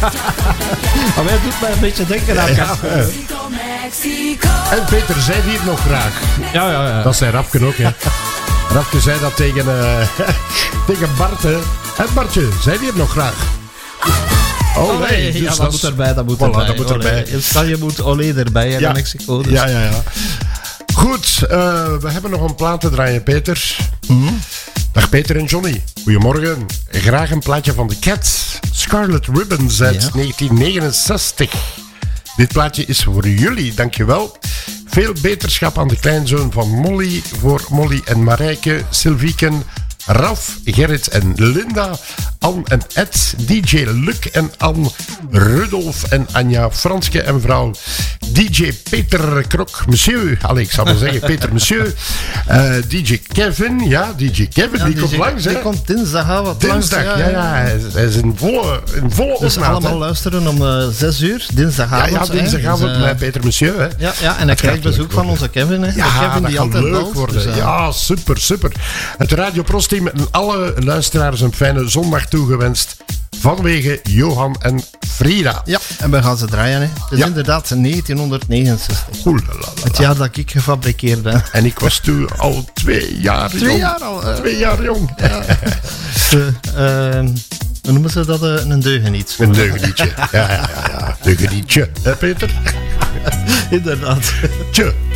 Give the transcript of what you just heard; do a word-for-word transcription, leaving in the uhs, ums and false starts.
Maar hij doet mij een beetje denken aan ja. En Peter zei hier nog graag. Ja, ja, ja. Dat zei Rapke ook, hè. Rapke zei dat tegen, uh, tegen Bart, hè. En Bartje, zei hier nog graag. Oh nee, dus ja, dat, dat moet erbij, dat moet voilà, erbij. Dat moet erbij. In Spanje moet olé erbij, ja. in Mexico. Dus. Ja, ja, ja. Goed, uh, we hebben nog een plaat te draaien, Peter. Mm-hmm. Dag Peter en Johnny, goedemorgen. Graag een plaatje van de Cats, Scarlet Ribbons uit ja. negentien negenenzestig. Dit plaatje is voor jullie, dankjewel. Veel beterschap aan de kleinzoon van Molly, voor Molly en Marijke, Sylvieken, Raf, Gerrit en Linda, Anne en Ed, D J Luc en Anne, Rudolf en Anja, Franske en vrouw, D J Peter Krok, monsieur, allez, ik zal maar zeggen, Peter monsieur, uh, D J Kevin, ja, D J Kevin, ja, die D J komt langs, hè. Die komt dinsdagavond langs. Dinsdag, ja, ja, ja, hij is, hij is in volle, in volle dus opmaat, allemaal hè. Luisteren om uh, zes uur, dinsdagavond. Ja, ja dinsdagavond dus, uh, met Peter monsieur, hè. Ja, ja, en hij krijgt bezoek van onze Kevin, hè. Ja, Kevin dat die gaat altijd leuk belt, worden. Dus, uh, ja, super, super. Het Radio Pros team en alle luisteraars een fijne zondag toegewenst vanwege Johan en Frida. Ja, en we gaan ze draaien. Hè. Het is ja. inderdaad negentien negenenzestig. Oelalala. Het jaar dat ik gefabriceerd ben. En ik was toen al twee jaar twee jong. Jaar al, uh, twee jaar jong. Ja. de, uh, hoe noemen ze dat? Uh, een deugeniet. Een deugenietje. Ja, ja, ja, ja. Deugenietje. Hè, Peter? Inderdaad. Tje.